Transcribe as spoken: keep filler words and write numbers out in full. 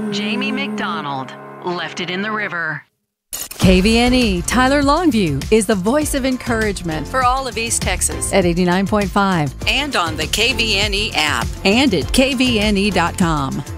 Jamie McDonald left it in the river. K V N E Tyler Longview is the voice of encouragement for all of East Texas at eighty-nine point five and on the K V N E app and at K V N E dot com.